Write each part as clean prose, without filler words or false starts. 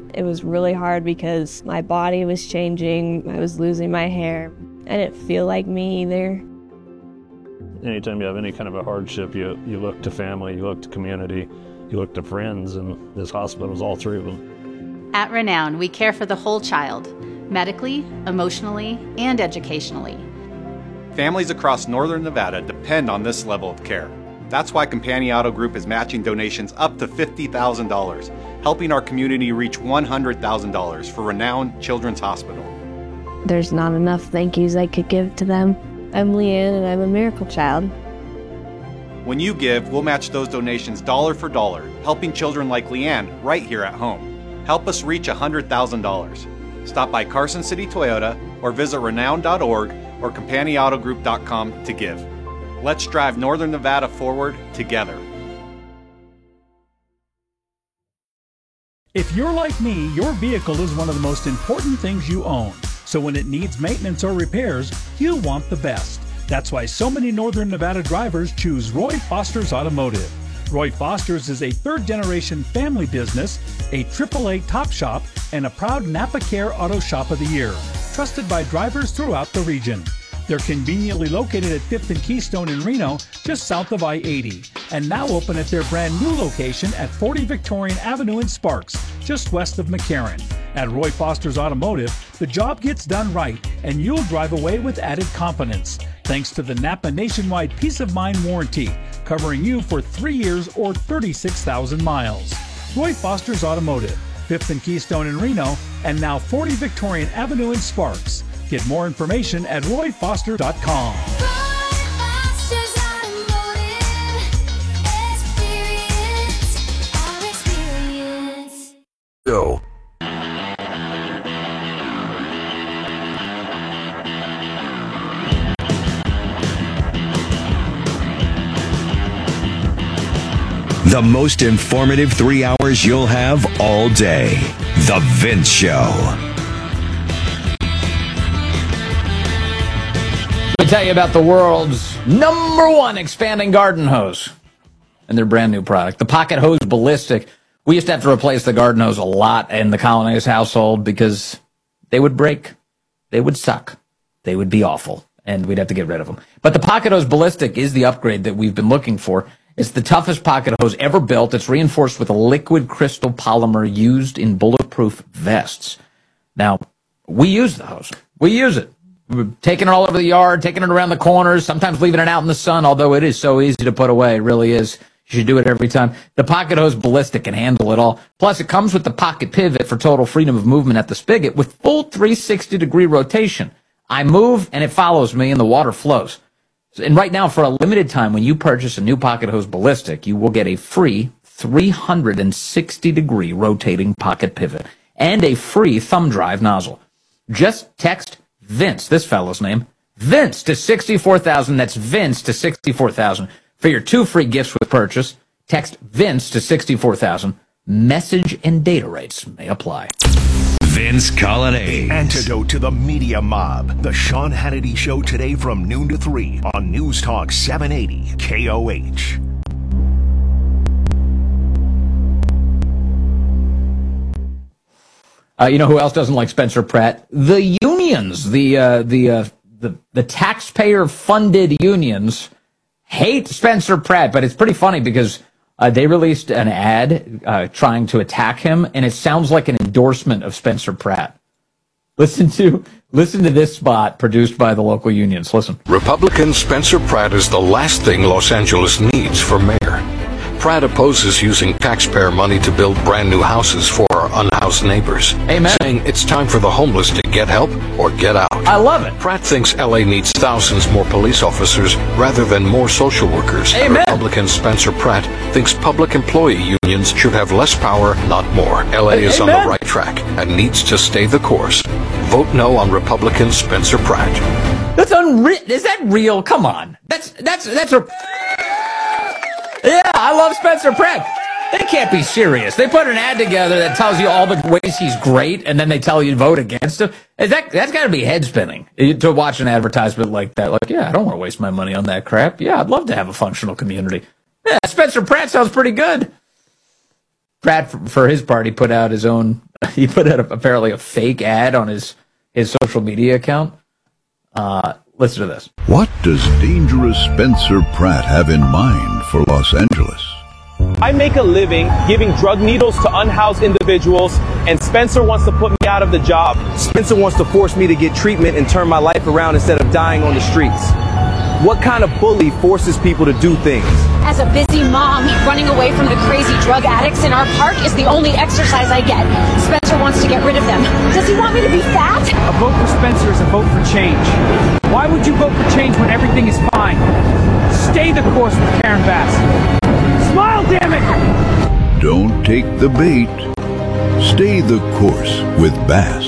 It was really hard because my body was changing. I was losing my hair. I didn't feel like me either. Anytime you have any kind of a hardship, you look to family, you look to community, you look to friends, and this hospital is all three of them. At Renown, we care for the whole child, medically, emotionally, and educationally. Families across northern Nevada depend on this level of care. That's why Companion Auto Group is matching donations up to $50,000, helping our community reach $100,000 for Renown Children's Hospital. There's not enough thank yous I could give to them. I'm Leanne, and I'm a miracle child. When you give, we'll match those donations dollar for dollar, helping children like Leanne right here at home. Help us reach $100,000. Stop by Carson City Toyota or visit renown.org or CompanionAutoGroup.com to give. Let's drive Northern Nevada forward together. If you're like me, your vehicle is one of the most important things you own. So when it needs maintenance or repairs, you want the best. That's why so many Northern Nevada drivers choose Roy Foster's Automotive. Roy Foster's is a third-generation family business, a AAA top shop, and a proud Napa Care Auto Shop of the Year, trusted by drivers throughout the region. They're conveniently located at 5th and Keystone in Reno, just south of I-80, and now open at their brand new location at 40 Victorian Avenue in Sparks, just west of McCarran. At Roy Foster's Automotive, the job gets done right, and you'll drive away with added confidence, thanks to the Napa Nationwide Peace of Mind Warranty, covering you for 3 years or 36,000 miles. Roy Foster's Automotive, 5th and Keystone in Reno, and now 40 Victorian Avenue in Sparks. Get more information at royfoster.com. Go. The most informative 3 hours you'll have all day. The Vince Show. Let me tell you about the world's #1 expanding garden hose and their brand new product, the Pocket Hose Ballistic. We used to have to replace the garden hose a lot in the Colonnese household because they would break, they would suck, they would be awful, and we'd have to get rid of them. But the Pocket Hose Ballistic is the upgrade that we've been looking for. It's the toughest pocket hose ever built. It's reinforced with a liquid crystal polymer used in bulletproof vests. Now, we use the hose. We use it. We're taking it all over the yard, taking it around the corners, sometimes leaving it out in the sun, although it is so easy to put away. It really is. You should do it every time. The Pocket Hose Ballistic can handle it all. Plus, it comes with the pocket pivot for total freedom of movement at the spigot with full 360-degree rotation. I move, and it follows me, and the water flows. And right now, for a limited time, when you purchase a new Pocket Hose Ballistic, you will get a free 360-degree rotating pocket pivot and a free thumb drive nozzle. Just text Vince, this fellow's name, Vince to 64,000. That's Vince to 64,000 for your 2 free gifts with purchase. Text Vince to 64,000. Message and data rates may apply. Vince Colonnese. Antidote to the media mob. The Sean Hannity Show today from noon to 3 on News Talk 780 KOH. You know who else doesn't like Spencer Pratt? The unions, the taxpayer-funded unions hate Spencer Pratt, but it's pretty funny because they released an ad trying to attack him, and it sounds like an endorsement of Spencer Pratt. Listen to this spot produced by the local unions. Listen. Republican Spencer Pratt is the last thing Los Angeles needs for mayor. Pratt opposes using taxpayer money to build brand new houses for our unhoused neighbors. Amen. Saying it's time for the homeless to get help or get out. I love it. Pratt thinks LA needs thousands more police officers rather than more social workers. Amen. Republican Spencer Pratt thinks public employee unions should have less power, not more. LA is on the right track and needs to stay the course. Vote no on Republican Spencer Pratt. That's unreal. Is that real? Come on. That's a... Yeah, I love Spencer Pratt. They can't be serious. They put an ad together that tells you all the ways he's great, and then they tell you to vote against him. That's got to be head spinning to watch an advertisement like that. Like, yeah, I don't want to waste my money on that crap. Yeah, I'd love to have a functional community. Yeah, Spencer Pratt sounds pretty good. Pratt, for his part, he put out his own He put out apparently a fake ad on his social media account. Listen to this. What does dangerous Spencer Pratt have in mind for Los Angeles? I make a living giving drug needles to unhoused individuals, and Spencer wants to put me out of the job. Spencer wants to force me to get treatment and turn my life around instead of dying on the streets. What kind of bully forces people to do things? As a busy mom, running away from the crazy drug addicts in our park is the only exercise I get. Spencer wants to get rid of them. Does he want me to be fat? A vote for Spencer is a vote for change. Why would you vote for change when everything is fine? Stay the course with Karen Bass. Smile, damn it! Don't take the bait. Stay the course with Bass.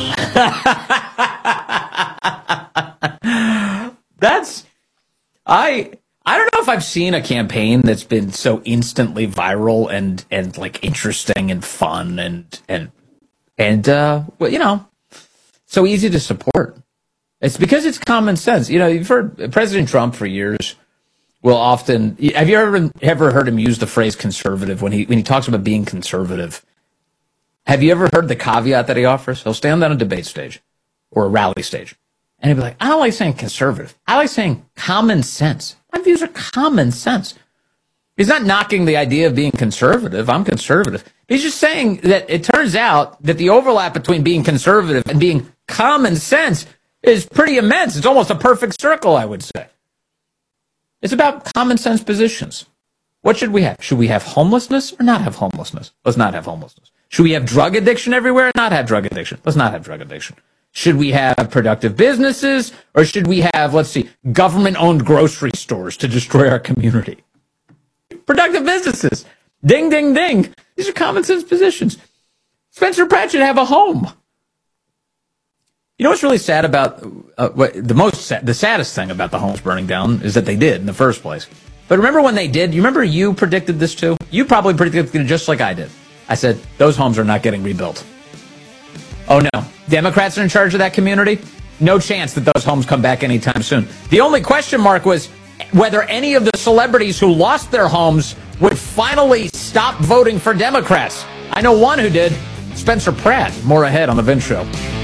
I don't know if I've seen a campaign that's been so instantly viral and like interesting and fun and well, you know, so easy to support. It's because it's common sense. You know, you've heard President Trump for years will often. Have you ever heard him use the phrase conservative when he talks about being conservative? Have you ever heard the caveat that he offers? He'll stand on a debate stage or a rally stage, and he'll be like, "I don't like saying conservative. I like saying common sense. My views are common sense." He's not knocking the idea of being conservative. I'm conservative. He's just saying that it turns out that the overlap between being conservative and being common sense is pretty immense. It's almost a perfect circle, I would say. It's about common sense positions. What should we have? Should we have homelessness or not have homelessness? Let's not have homelessness. Should we have drug addiction everywhere or not have drug addiction? Let's not have drug addiction. Should we have productive businesses or should we have, let's see, government-owned grocery stores to destroy our community? Productive businesses. Ding, ding, ding. These are common sense positions. Spencer Pratt should have a home. You know what's really sad about the saddest thing about the homes burning down is that they did in the first place. But remember when they did? You remember you predicted this too? You probably predicted it just like I did. I said, those homes are not getting rebuilt. Oh no. Democrats are in charge of that community? No chance that those homes come back anytime soon. The only question mark was whether any of the celebrities who lost their homes would finally stop voting for Democrats. I know one who did. Spencer Pratt. More ahead on The Vince Show.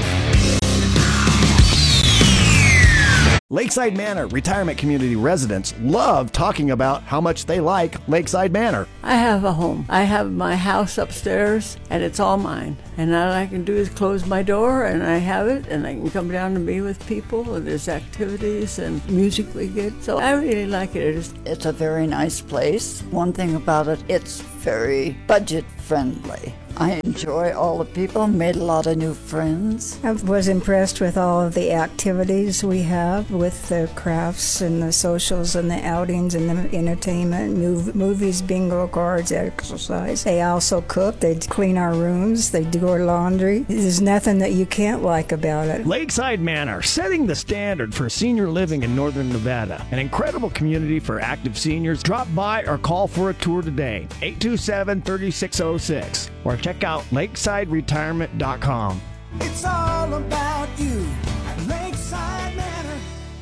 Lakeside Manor retirement community residents love talking about how much they like Lakeside Manor. I have a home. I have my house upstairs, and it's all mine. And all I can do is close my door, and I have it, and I can come down and be with people, and there's activities and music we get. So I really like it. It's a very nice place. One thing about it, it's very budget friendly. I enjoy all the people, made a lot of new friends. I was impressed with all of the activities we have with the crafts and the socials and the outings and the entertainment, movies, bingo cards, exercise. They also cook, they clean our rooms, they do our laundry. There's nothing that you can't like about it. Lakeside Manor, setting the standard for senior living in Northern Nevada. An incredible community for active seniors. Drop by or call for a tour today. 827-3606. Or check out lakesideretirement.com. It's all about you at Lakeside Manor.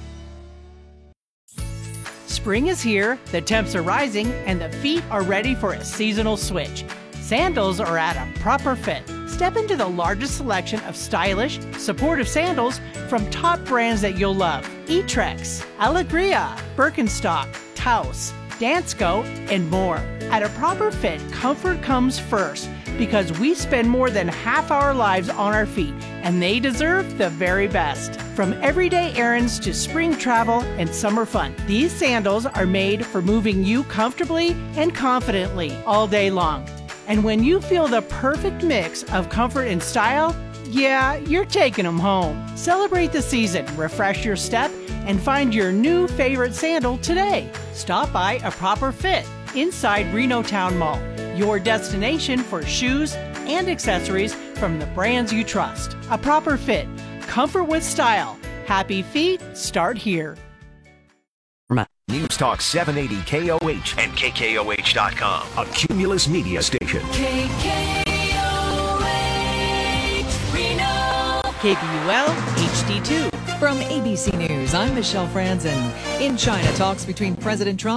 Spring is here, the temps are rising, and the feet are ready for a seasonal switch. Sandals are at a proper fit. Step into the largest selection of stylish, supportive sandals from top brands that you'll love. Etrex, Alegria, Birkenstock, Taos, Dansko, and more. At a proper fit, comfort comes first because we spend more than half our lives on our feet, and they deserve the very best. From everyday errands to spring travel and summer fun, these sandals are made for moving you comfortably and confidently all day long. And when you feel the perfect mix of comfort and style, yeah, you're taking them home. Celebrate the season, refresh your step, and find your new favorite sandal today. Stop by A Proper Fit inside Reno Town Mall, your destination for shoes and accessories from the brands you trust. A Proper Fit, comfort with style. Happy feet start here. News Talk 780 KOH and KKOH.com, a Cumulus media station. KKOH Reno. KBUL HD2. From ABC News, I'm Michelle Franzen. In China, talks between President Trump and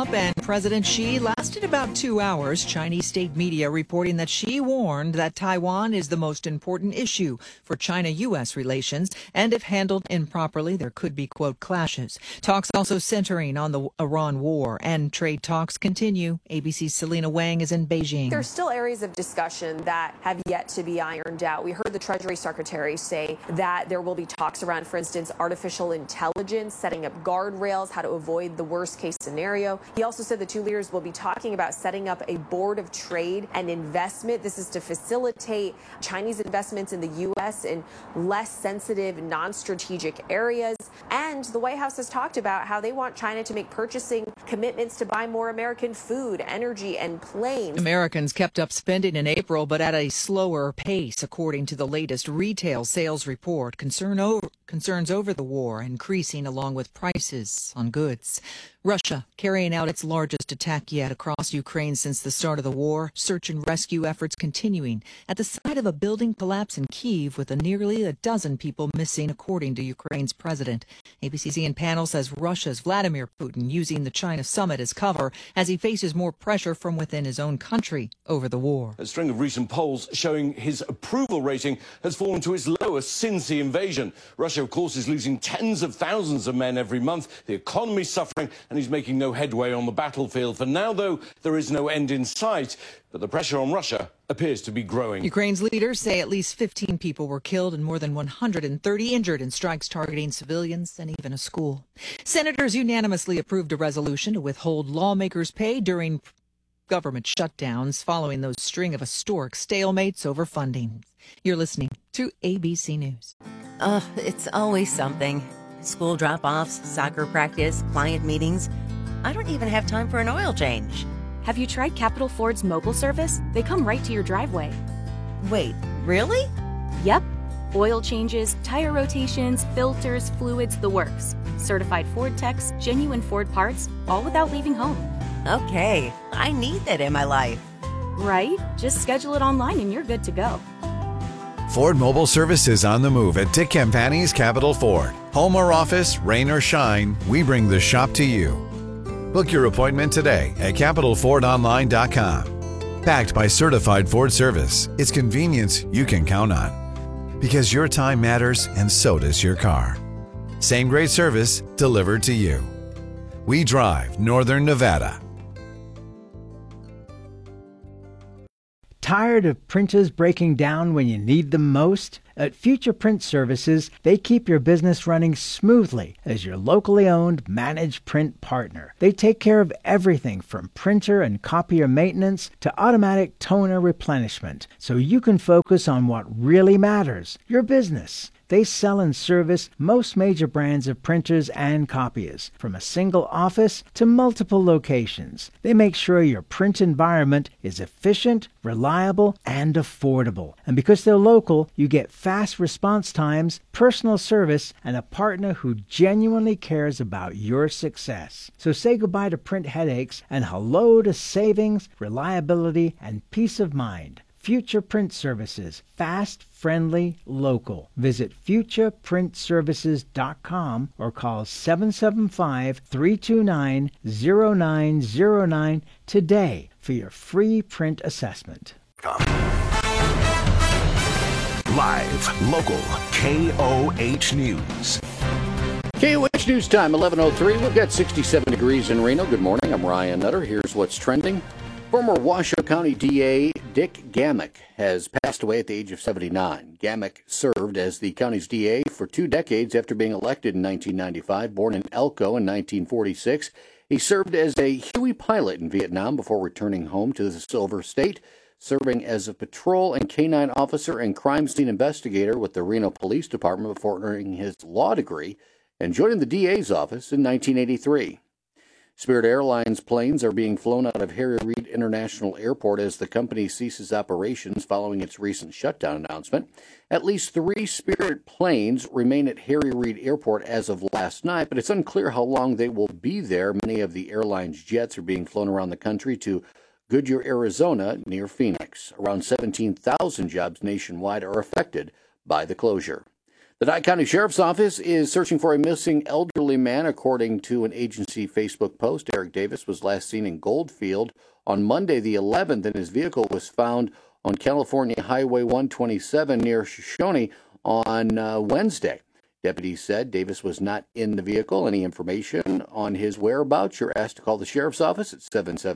President Xi lasted about 2 hours. Chinese state media reporting that Xi warned that Taiwan is the most important issue for China-U.S. relations, and if handled improperly, there could be, quote, clashes. Talks also centering on the Iran war, and trade talks continue. ABC's Selena Wang is in Beijing. There's still areas of discussion that have yet to be ironed out. We heard the Treasury Secretary say that there will be talks around, for instance, artificial intelligence, setting up guardrails, how to avoid the worst case scenario. He also said the two leaders will be talking about setting up a board of trade and investment. This is to facilitate Chinese investments in the U.S. in less sensitive, non-strategic areas. And the White House has talked about how they want China to make purchasing commitments to buy more American food, energy, and planes. Americans kept up spending in April, but at a slower pace, according to the latest retail sales report. Concerns over the war increasing along with prices on goods. Russia carrying out its largest attack yet across Ukraine since the start of the war. Search and rescue efforts continuing at the site of a building collapse in Kyiv with nearly a dozen people missing, according to Ukraine's president. ABC's Ian Pannell says Russia's Vladimir Putin using the China summit as cover as he faces more pressure from within his own country over the war. A string of recent polls showing his approval rating has fallen to its lowest since the invasion. Russia, of course, is losing tens of thousands of men every month. The economy's suffering, and he's making no headway on the battlefield. For now, though, there is no end in sight, but the pressure on Russia appears to be growing. Ukraine's leaders say at least 15 people were killed and more than 130 injured in strikes targeting civilians and even a school. Senators unanimously approved a resolution to withhold lawmakers' pay during government shutdowns following those string of historic stalemates over funding. You're listening to ABC News. It's always something. School drop-offs, soccer practice, client meetings. I don't even have time for an oil change. Have you tried Capital Ford's mobile service? They come right to your driveway. Wait, really? Yep. Oil changes, tire rotations, filters, fluids, the works. Certified Ford techs, genuine Ford parts, all without leaving home. Okay, I need that in my life. Right? Just schedule it online and you're good to go. Ford Mobile Service is on the move at Dick Campani's Capital Ford. Home or office, rain or shine, we bring the shop to you. Book your appointment today at CapitalFordOnline.com. Backed by certified Ford service, it's convenience you can count on. Because your time matters and so does your car. Same great service delivered to you. We drive Northern Nevada. Tired of printers breaking down when you need them most? At Future Print Services, they keep your business running smoothly as your locally owned managed print partner. They take care of everything from printer and copier maintenance to automatic toner replenishment, so you can focus on what really matters, your business. They sell and service most major brands of printers and copiers, from a single office to multiple locations. They make sure your print environment is efficient, reliable, and affordable. And because they're local, you get fast response times, personal service, and a partner who genuinely cares about your success. So say goodbye to print headaches and hello to savings, reliability, and peace of mind. Future Print Services. Fast, friendly, local. Visit futureprintservices.com or call 775-329-0909 today for your free print assessment. Live, local, KOH News. KOH News Time, 11:03. We've got 67 degrees in Reno. Good morning. I'm Ryan Nutter. Here's what's trending. Former Washoe County DA Dick Gamick has passed away at the age of 79. Gamick served as the county's DA for 2 decades after being elected in 1995. Born in Elko in 1946, he served as a Huey pilot in Vietnam before returning home to the Silver State, serving as a patrol and canine officer and crime scene investigator with the Reno Police Department before earning his law degree and joining the DA's office in 1983. Spirit Airlines planes are being flown out of Harry Reid International Airport as the company ceases operations following its recent shutdown announcement. At least 3 Spirit planes remain at Harry Reid Airport as of last night, but it's unclear how long they will be there. Many of the airline's jets are being flown around the country to Goodyear, Arizona, near Phoenix. Around 17,000 jobs nationwide are affected by the closure. The Nye County Sheriff's Office is searching for a missing elderly elderly man, according to an agency Facebook post. Eric Davis was last seen in Goldfield on Monday the 11th, and his vehicle was found on California Highway 127 near Shoshone on Wednesday. Deputies said Davis was not in the vehicle. Any information on his whereabouts, you're asked to call the sheriff's office at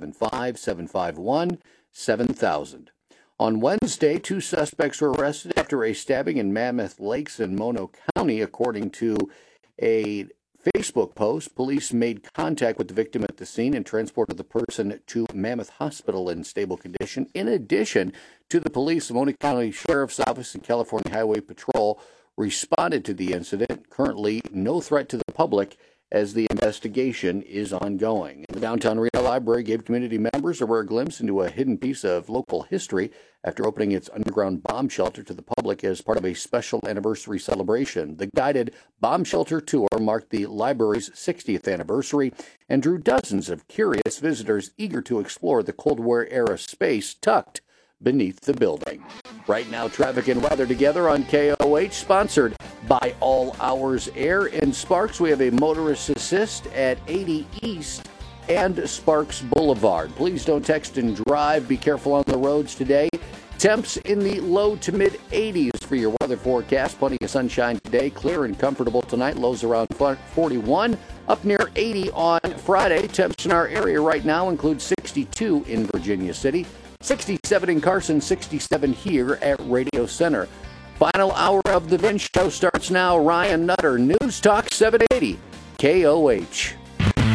775-751-7000. On Wednesday, 2 suspects were arrested after a stabbing in Mammoth Lakes in Mono County. According to a Facebook post, police made contact with the victim at the scene and transported the person to Mammoth Hospital in stable condition. In addition to the police, the Mono County Sheriff's Office and California Highway Patrol responded to the incident. Currently, no threat to the public as the investigation is ongoing. The Downtown Reno Library gave community members a rare glimpse into a hidden piece of local history after opening its underground bomb shelter to the public as part of a special anniversary celebration. The guided bomb shelter tour marked the library's 60th anniversary and drew dozens of curious visitors eager to explore the Cold War-era space tucked beneath the building. Right now, traffic and weather together on KOH, sponsored by All Hours Air. In Sparks, we have a motorist assist at 80 East and Sparks Boulevard. Please don't text and drive. Be careful on the roads today. Temps in the low to mid 80s for your weather forecast. Plenty of sunshine today. Clear and comfortable tonight. Lows around 41. Up near 80 on Friday. Temps in our area right now include 62 in Virginia City, 67 in Carson, 67 here at Radio Center. Final hour of the Vince Show starts now. Ryan Nutter, News Talk 780, KOH.